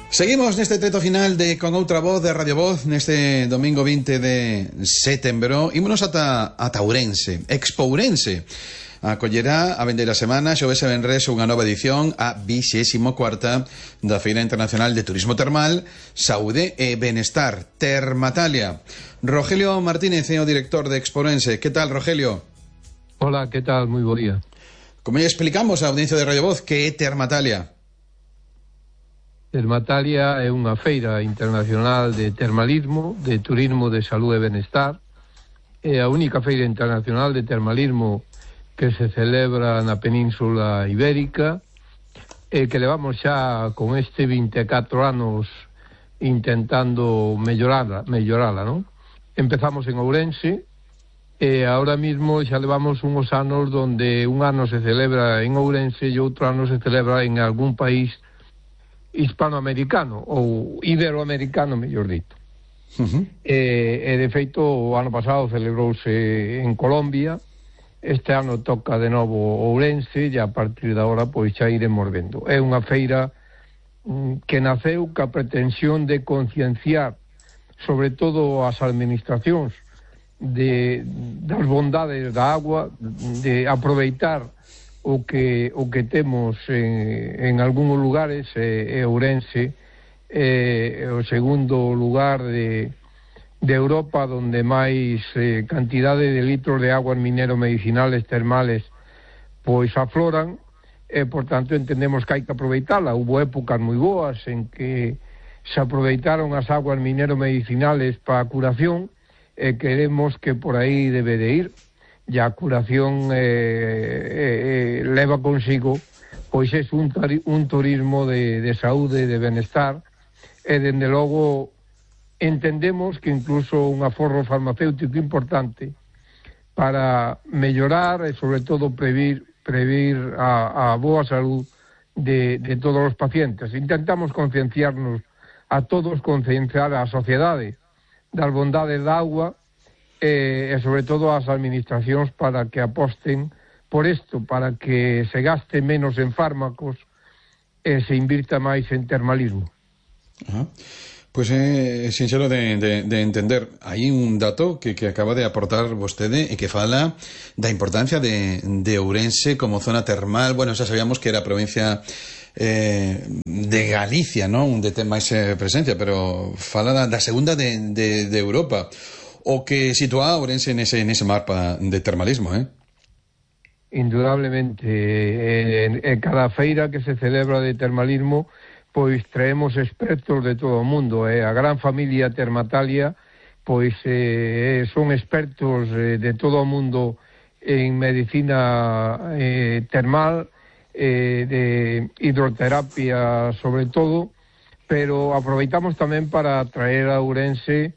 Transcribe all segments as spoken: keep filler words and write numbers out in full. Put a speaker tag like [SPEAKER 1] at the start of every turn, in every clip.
[SPEAKER 1] Seguimos neste treto final de Con Outra Voz de Radio Voz neste domingo vinte de setembro. Ímonos ata, ata Ourense, Expo Ourense. Acollerá a vendeira semana, xoves e venres, unha nova edición, a vixésima cuarta da Feira Internacional de Turismo Termal, Saúde e Benestar, Termatalia. Rogelio Martínez é o director de Expo Ourense. Que tal, Rogelio?
[SPEAKER 2] Hola, que tal? Moi bo día.
[SPEAKER 1] Como lle explicamos á audiencia de Radio Voz, que é Termatalia?
[SPEAKER 2] Termatalia é unha feira internacional de termalismo, de turismo de saúde e benestar. É a única feira internacional de termalismo que se celebra na Península Ibérica e que levamos xa con este vinte e catro anos intentando mellorala, mellorala, non? Empezamos en Ourense e ahora mismo xa levamos uns anos donde un ano se celebra en Ourense e outro ano se celebra en algún país hispanoamericano ou iberoamericano, mellor dito. Uh-huh. e, e de feito o ano pasado celebrouse en Colombia. Este ano toca de novo Ourense e a partir de agora pois xa iremos vendo. É unha feira mm, que naceu ca pretensión de concienciar sobre todo as administracións de, das bondades da agua, de aproveitar o que o que temos en, en algúns lugares. é, é Ourense é o segundo lugar de, de Europa donde máis eh, cantidade de litros de aguas minero-medicinales termales pois afloran, e por tanto entendemos que hai que aproveitala. Hubo épocas moi boas en que se aproveitaron as aguas minero-medicinales para a curación e queremos que por aí debe de ir. E a curación eh, eh, leva consigo pois é un, un turismo de, de saúde, de benestar, e dende logo entendemos que incluso un aforro farmacéutico importante para mellorar e sobre todo previr, previr a, a boa salud de, de todos os pacientes. Intentamos concienciarnos a todos, concienciar a sociedade das bondades da agua e, e sobre todo as administracións para que aposten por isto, para que se gaste menos en fármacos e se invirta máis en termalismo.
[SPEAKER 1] Ajá. Pois é sinxelo de, de, de entender. Hai un dato que, que acaba de aportar vostede e que fala da importancia de, de Ourense como zona termal. Bueno, xa sabíamos que era a provincia eh, de Galicia, non? De ter máis eh, presencia, pero fala da, da segunda de, de, de Europa, o que sitúa a Ourense nese, nese mapa de termalismo, eh?
[SPEAKER 2] Indudablemente, en, en cada feira que se celebra de termalismo pois traemos expertos de todo o mundo. Eh? A gran familia Termatalia pois eh, son expertos eh, de todo o mundo en medicina eh, termal, eh, de hidroterapia sobre todo, pero aproveitamos tamén para traer a Ourense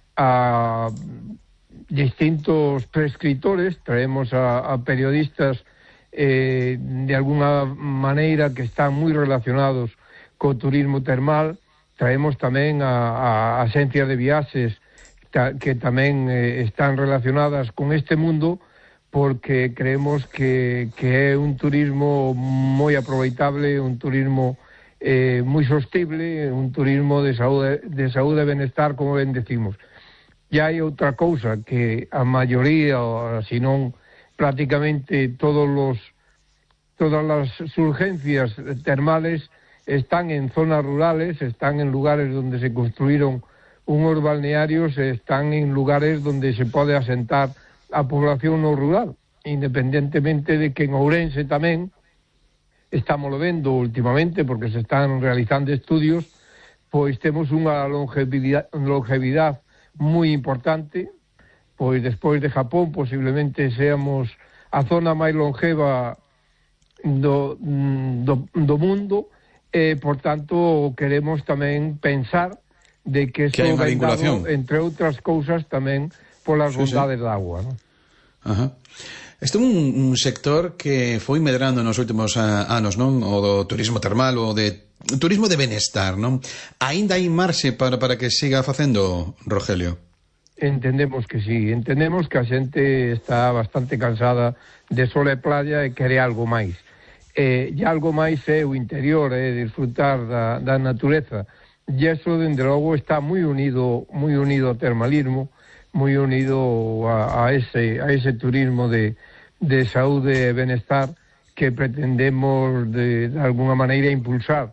[SPEAKER 2] a distintos prescriptores. Traemos a, a periodistas eh, de alguna maneira que están moi relacionados co turismo termal. Traemos tamén a, a axencias de viaxes ta, que tamén eh, están relacionadas con este mundo, porque creemos que, que é un turismo moi aproveitable, un turismo eh, moi sostible, un turismo de saúde, de saúde e benestar, como ben decimos. E hai outra cousa, que a maioría, se non prácticamente todos los, todas as urgencias termales están en zonas rurales, están en lugares donde se construíron unos balnearios, están en lugares donde se pode asentar a población no rural, independentemente de que en Ourense tamén estamos vendo últimamente, porque se están realizando estudios, pois temos unha longevidade, longevidade moi importante, pois despois de Japón posiblemente seamos a zona máis longeva do, do, do mundo. E, por tanto, queremos tamén pensar de que isto ven dado, entre outras cousas, tamén polas sí, bondades sí. da agua, non?
[SPEAKER 1] Ajá. Este é un, un sector que foi medrando nos últimos uh, anos, non? O do turismo termal, o de turismo de benestar, non? Aínda hai marxe para, para que siga facendo, Rogelio?
[SPEAKER 2] Entendemos que sí, entendemos que a xente está bastante cansada de sol e playa e quere algo máis. e, e algo máis é o interior, é disfrutar da, da natureza, e eso, dende logo, está moi unido moi unido ao termalismo, moi unido a, a, ese, a ese turismo de, de saúde e benestar que pretendemos de, de alguna maneira impulsar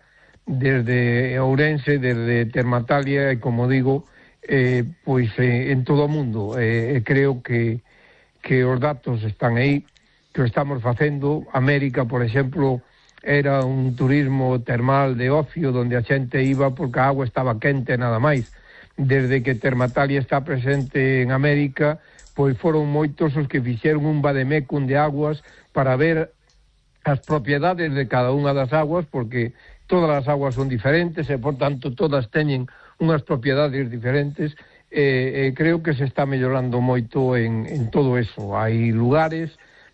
[SPEAKER 2] desde Ourense, desde Termatalia e, como digo, eh, pois eh, en todo o mundo. Eh, creo que, que os datos están aí, que o estamos facendo. América, por exemplo, era un turismo termal de ocio onde a xente iba porque a agua estaba quente nada máis. Desde que Termatalia está presente en América, pois foron moitos os que fixeron un vademecum de aguas para ver as propiedades de cada unha das aguas, porque todas as aguas son diferentes e, por tanto, todas teñen unhas propiedades diferentes. E, e creo que se está mellorando moito en, en todo eso. Hai lugares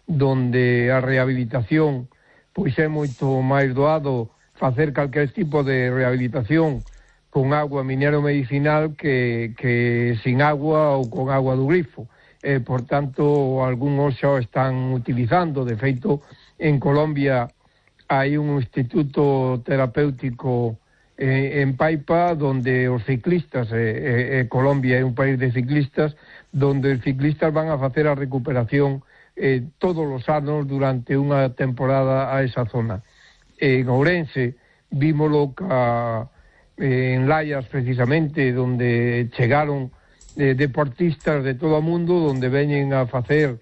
[SPEAKER 2] donde a rehabilitación pois é moito máis doado facer calquer tipo de rehabilitación con agua minero medicinal que, que sin agua ou con agua do grifo. E, por tanto, algúns xa o están utilizando. De feito, en Colombia hai un instituto terapéutico eh, en Paipa donde os ciclistas, eh, eh, Colombia é un país de ciclistas, donde os ciclistas van a facer a recuperación eh, todos os anos durante unha temporada a esa zona. En Ourense vímolo ca, eh, en Laias precisamente, donde chegaron eh, deportistas de todo o mundo, donde veñen a facer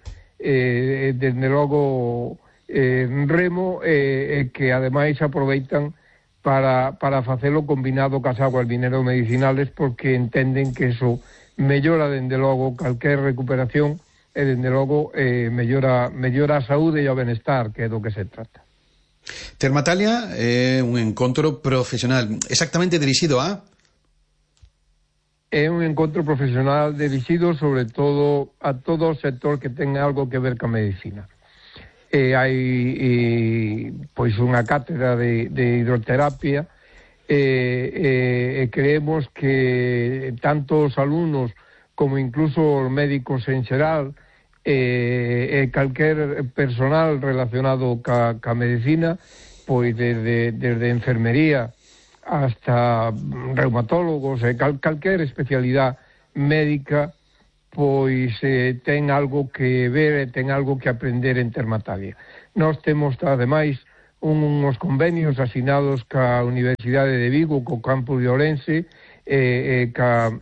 [SPEAKER 2] eh, desde logo eh, remo, eh, eh, que ademais aproveitan para, para facelo combinado cas aguas minero medicinales, porque entenden que eso mellora dende logo calquer recuperación e dende logo eh, mellora, mellora a saúde e o benestar, que é do que se trata.
[SPEAKER 1] Termatalia é un encontro profesional exactamente dirixido a...
[SPEAKER 2] É un encontro profesional dirixido sobre todo a todo o sector que ten algo que ver ca medicina. Eh, hai eh, pois unha cátedra de, de hidroterapia e eh, eh, creemos que tanto os alumnos como incluso os médicos en xeral e eh, eh, calquer personal relacionado ca, ca medicina, pois desde, desde enfermería hasta reumatólogos e cal, calquer especialidade médica, pois eh, ten algo que ver e ten algo que aprender en Termatalia. Nós temos, ademais, uns convenios asinados ca Universidade de Vigo, co campus de Ourense, e eh, ca,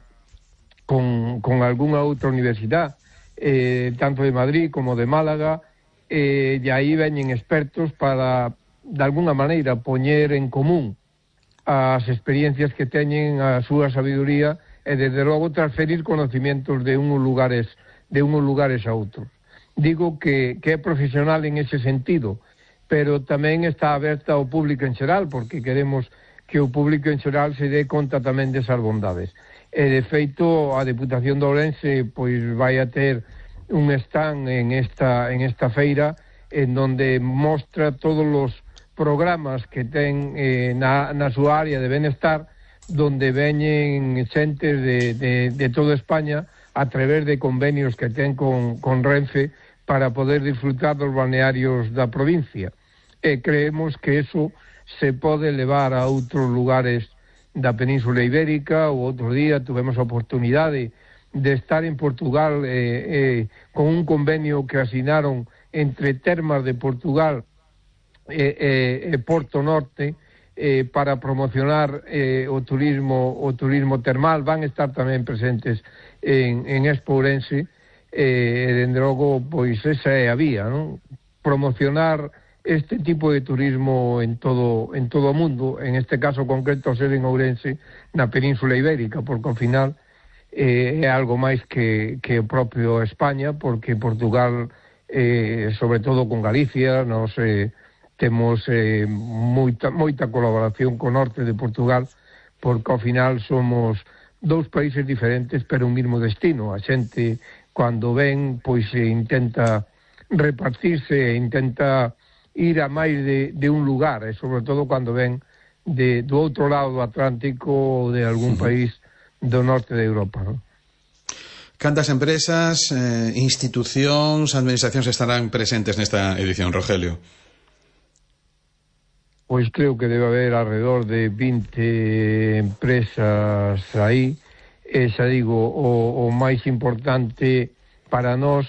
[SPEAKER 2] con, con algunha outra universidade, eh, tanto de Madrid como de Málaga, eh, e aí veñen expertos para, de alguna maneira, poñer en común as experiencias que teñen, a súa sabiduría, e desde logo transferir conocimientos de unhos lugares de unhos lugares a outros. Digo que, que é profesional en ese sentido, pero tamén está aberta ao público en xeral, porque queremos que o público en xeral se dé conta tamén desas bondades. E, de feito, a Deputación de Ourense pois vai a ter un stand en esta, en esta feira en donde mostra todos os programas que ten eh, na, na súa área de benestar, donde veñen xentes de, de, de toda España a través de convenios que ten con, con Renfe para poder disfrutar dos balnearios da provincia. E creemos que eso se pode levar a outros lugares da Península Ibérica. O outro día tuvemos a oportunidade de estar en Portugal eh, eh, con un convenio que asinaron entre Termas de Portugal e eh, eh, Porto Norte, Eh, para promocionar eh, o turismo o turismo termal. Van estar tamén presentes en, en Expo Ourense, e eh, dende logo pois esa é a vía, non? Promocionar este tipo de turismo en todo en todo o mundo, en este caso concreto ser en Ourense, na Península Ibérica, porque ao final eh, é algo máis que, que o propio España, porque Portugal, eh, sobre todo con Galicia, nos eh, temos eh, moita, moita colaboración co norte de Portugal, porque ao final somos dous países diferentes pero un mismo destino. A xente, cando ven, pois se intenta repartirse, intenta ir a máis de, de un lugar, e sobre todo cando ven de, do outro lado do Atlántico ou de algún país do norte de Europa, non?
[SPEAKER 1] Cantas empresas, eh, institucións, administracións estarán presentes nesta edición, Rogelio?
[SPEAKER 2] pois creo que debe haber alrededor de vinte empresas aí, e xa digo, o, o máis importante para nós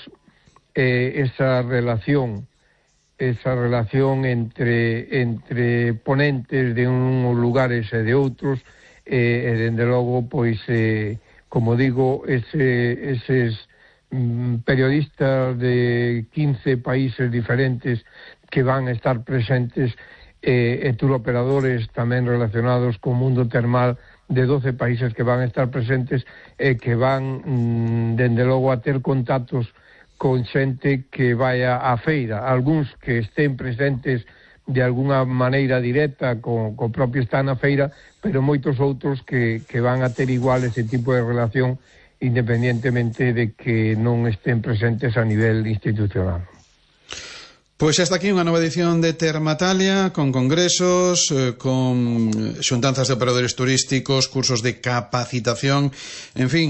[SPEAKER 2] é esa relación, esa relación entre, entre ponentes de uns lugares e de outros, e, e dende logo, pois, eh, como digo, ese, eses mm, periodistas de quince países diferentes que van a estar presentes, e, e turoperadores tamén relacionados co mundo termal de doce países que van a estar presentes e que van, mm, dende logo, a ter contactos con xente que vai á feira, algúns que estén presentes de alguna maneira directa co, co propio está na feira, pero moitos outros que, que van a ter igual ese tipo de relación independientemente de que non estén presentes a nivel institucional.
[SPEAKER 1] Pois xa está aquí unha nova edición de Termatalia, con congresos, eh, con xuntanzas de operadores turísticos, cursos de capacitación, en fin,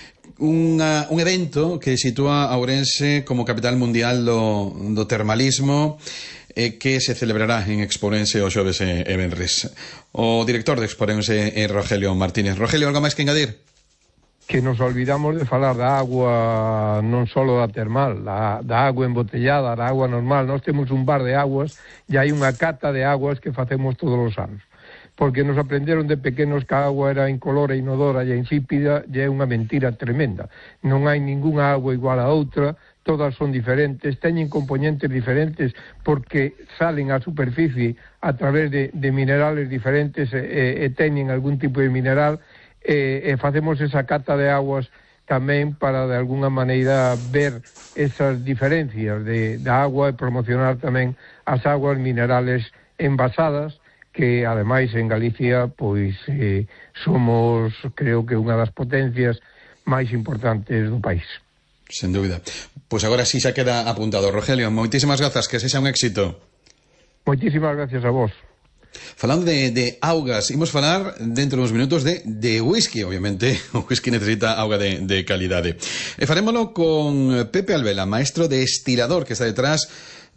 [SPEAKER 1] unha, un evento que sitúa a Ourense como capital mundial do, do termalismo, eh, que se celebrará en Exporense o xoves e, e venres. O director de Exporense é Rogelio Martínez. Rogelio, algo máis que engadir?
[SPEAKER 2] Que nos olvidamos de falar da agua, non só da termal, da, da agua embotellada, da agua normal. Nós temos un bar de aguas e hai unha cata de aguas que facemos todos os anos. Porque nos aprenderon de pequenos que a agua era incolora, inodora e insípida, e é unha mentira tremenda. Non hai ningunha agua igual a outra, todas son diferentes, teñen componentes diferentes porque salen á superficie a través de, de minerales diferentes e, e teñen algún tipo de mineral. E, e facemos esa cata de aguas tamén para de alguna maneira ver esas diferencias de, da agua e promocionar tamén as aguas minerales envasadas, que ademais en Galicia pois eh, somos, creo que unha das potencias máis importantes do país.
[SPEAKER 1] Sen dúbida. Pois agora sí xa queda apuntado. Rogelio, moitísimas grazas, que sexa un éxito.
[SPEAKER 2] Moitísimas gracias a vos.
[SPEAKER 1] Falando de, de augas, imos falar dentro de uns minutos de, de whisky, obviamente. O whisky necesita auga de, de calidade. E farémolo con Pepe Albela, maestro destilador que está detrás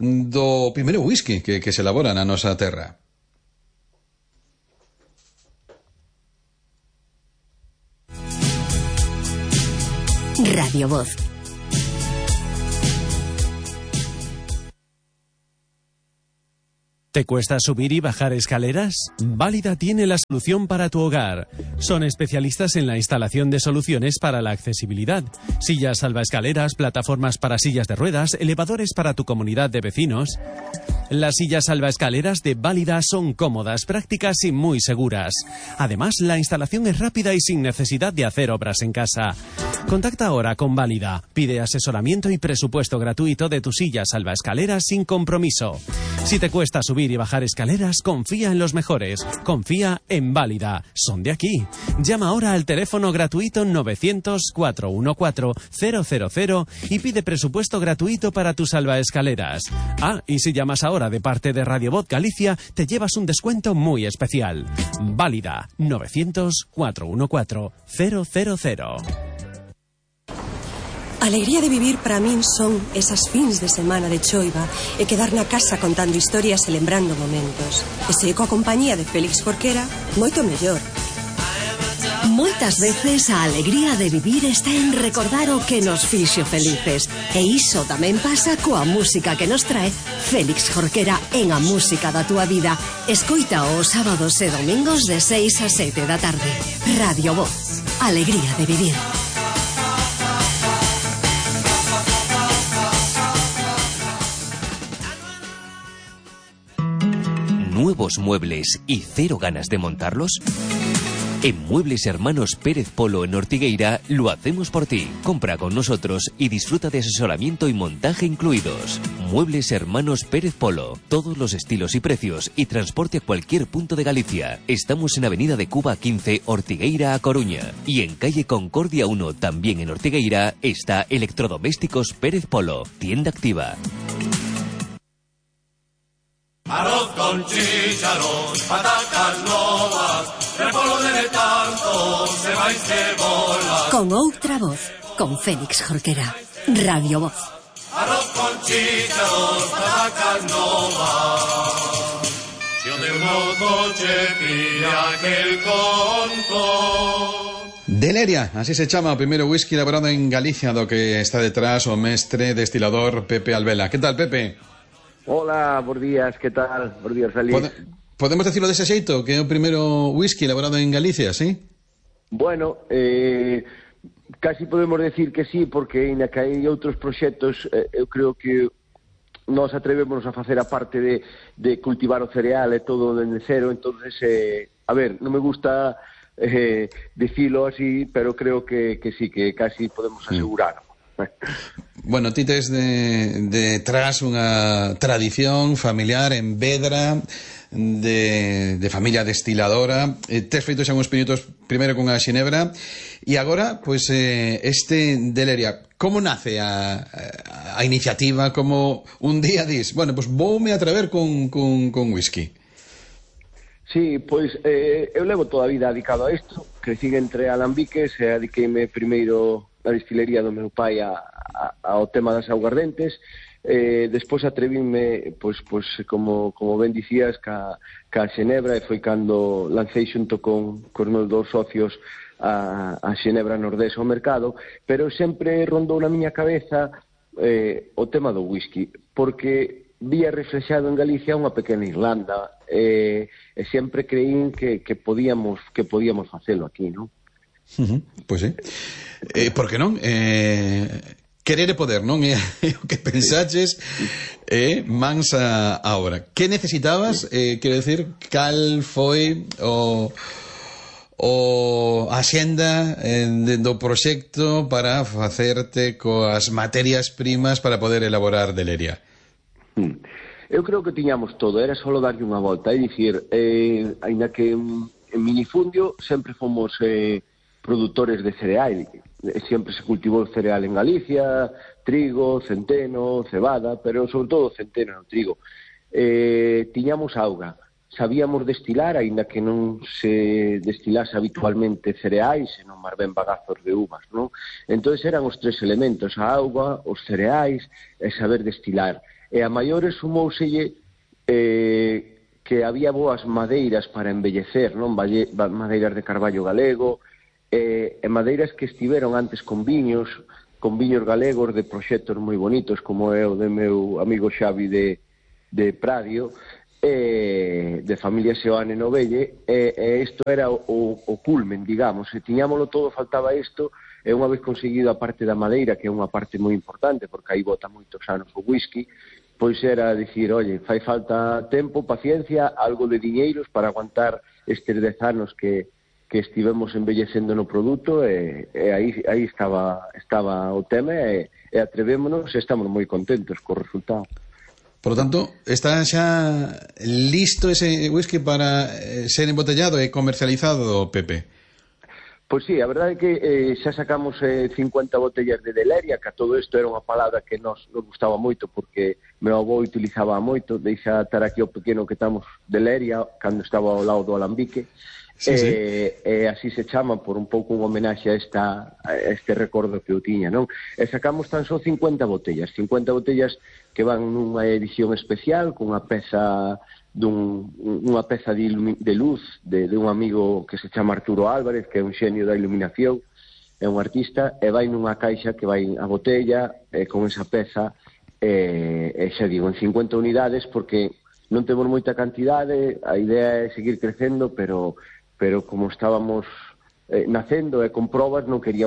[SPEAKER 1] do primeiro whisky que, que se elabora na nosa terra.
[SPEAKER 3] Radio Voz.
[SPEAKER 4] ¿Te cuesta subir y bajar escaleras? Válida tiene la solución para tu hogar. Son especialistas en la instalación de soluciones para la accesibilidad. Sillas salvaescaleras, plataformas para sillas de ruedas, elevadores para tu comunidad de vecinos. Las sillas salvaescaleras de Válida son cómodas, prácticas y muy seguras. Además, la instalación es rápida y sin necesidad de hacer obras en casa. Contacta ahora con Válida. Pide asesoramiento y presupuesto gratuito de tu silla salvaescaleras sin compromiso. Si te cuesta subir y bajar escaleras, confía en los mejores. Confía en Válida. Son de aquí. Llama ahora al teléfono gratuito novecientos, cuatrocientos catorce, cero cero cero y pide presupuesto gratuito para tus salvaescaleras. Ah, y si llamas ahora de parte de Radio Voz Galicia, te llevas un descuento muy especial. Válida. novecientos, cuatrocientos catorce, cero cero cero.
[SPEAKER 3] A alegría de vivir para min son esas fins de semana de choiva e quedar na casa contando historias e lembrando momentos. E se coa compañía de Félix Jorquera, moito mellor.
[SPEAKER 5] Moitas veces a alegría de vivir está en recordar o que nos fixo felices. E iso tamén pasa coa música que nos trae Félix Jorquera en A Música da Túa Vida. Escoita os sábados e domingos de seis a sete da tarde. Radio Voz. Alegría de vivir.
[SPEAKER 6] ¿Nuevos muebles y cero ganas de montarlos? En Muebles Hermanos Pérez Polo en Ortigueira lo hacemos por ti. Compra con nosotros y disfruta de asesoramiento y montaje incluidos. Muebles Hermanos Pérez Polo. Todos los estilos y precios y transporte a cualquier punto de Galicia. Estamos en Avenida de Cuba quince, Ortigueira a Coruña. Y en Calle Concordia uno, también en Ortigueira, está Electrodomésticos Pérez Polo. Tienda activa.
[SPEAKER 7] Arroz con chícharos, patacas novas, repolo de tanto, se va y cebola.
[SPEAKER 5] Con outra voz, con Félix Jorquera. Radio Voz.
[SPEAKER 7] Arroz con chícharos, patacas novas. Si o teu trozo che pilla aquel conto.
[SPEAKER 1] Deleria, así se chama o primeiro whisky elaborado en Galicia, do que está detrás o mestre destilador Pepe Albela. Que tal, Pepe?
[SPEAKER 8] Hola, bons días, que tal? Bons días, Félix.
[SPEAKER 1] Pode, podemos decirlo dese xeito, que é o primeiro whisky elaborado en Galicia, sí?
[SPEAKER 8] Bueno, eh, casi podemos decir que sí, porque ainda que hai outros proxectos, eh, eu creo que nós atrevémonos a facer a parte de, de cultivar o cereal e todo dende cero, entonces, eh, a ver, non me gusta eh, dicilo así, pero creo que, que sí, que casi podemos asegurar.
[SPEAKER 1] Bueno, ti tes de, detrás unha tradición familiar en Vedra, de, de familia destiladora, eh, tes feito xa uns piñutos primeiro con a xinebra e agora, pois, eh, este Deleria, como nace a, a, a iniciativa? Como un día dis, bueno, pois voume atrever con, con, con whisky?
[SPEAKER 8] Sí, pois eh, eu levo toda a vida dedicado a isto, crecí entre alambiques e adiqueime primeiro na destilería do meu pai a, a, ao tema das augardentes. Eh, despois atrevíme, pois, pois como, como ben dicías, ca, ca Xenebra, e foi cando lancei xunto con, con meus dous socios a, a Xenebra Nordés ao mercado, pero sempre rondou na miña cabeza eh, o tema do whisky, porque vía reflexado en Galicia unha pequena Irlanda, e, e sempre creín que, que podíamos que podíamos facelo aquí, non?
[SPEAKER 1] Uh-huh, pois sí. Eh, por que non? Eh, querer e poder, non? É o que pensaches, eh, mans a, a obra. Que necesitabas? Eh, quero decir, cal foi o, o a xenda eh, do proxecto para facerte coas materias primas para poder elaborar Deleria?
[SPEAKER 8] Eu creo que tiñamos todo, era só darlle unha volta, é dicir, eh, aínda que en, en minifundio sempre fomos eh, produtores de cereal, sempre se cultivou o cereal en Galicia, trigo, centeno, cebada, pero sobre todo centeno e trigo. Eh, tiñamos auga, sabíamos destilar, aínda que non se destilase habitualmente cereais, senón máis ben bagazos de uvas, non? Entón eran os tres elementos, a auga, os cereais e saber destilar. E a maiores sumouselle eh, que había boas madeiras para embellecer, non? Madeiras de carballo galego, eh, e madeiras que estiveron antes con viños, con viños galegos de proxectos moi bonitos, como é o de meu amigo Xavi de, de Pradio, eh, de familia Seoane Novelle, e, e isto era o, o culmen, digamos, e tiñámolo todo, faltaba isto, e unha vez conseguido a parte da madeira, que é unha parte moi importante, porque aí bota moitos anos o whisky, pois era dicir, oye, fai falta tempo, paciencia, algo de diñeiros para aguantar estes dez anos que, que estivemos embellecendo no produto, e, e aí, aí estaba, estaba o tema, e, e atrevémonos, e estamos moi contentos co resultado.
[SPEAKER 1] Por lo tanto, está xa listo ese whisky para ser embotellado e comercializado, Pepe?
[SPEAKER 8] Pois sí, a verdade é que eh, xa sacamos eh, cincuenta botellas de Deleria, que a todo isto era unha palabra que nos, nos gustaba moito, porque meu avó utilizaba moito, deixa estar aquí o pequeno que estamos Deleria, cando estaba ao lado do alambique, sí, e, sí. E así se chama por un pouco un homenaxe a, esta, a este recordo que eu tiña, non? E sacamos tan só cincuenta botellas, cincuenta botellas que van nunha edición especial, con unha peza dun, unha peza de, de luz de, de un amigo que se chama Arturo Álvarez, que é un xenio da iluminación, é un artista, e vai nunha caixa que vai a botella, e con esa peza, e, e xa digo, en cincuenta unidades, porque non temos moita cantidade, a idea é seguir crecendo, pero, pero como estábamos eh, nacendo e con probas, non queríamos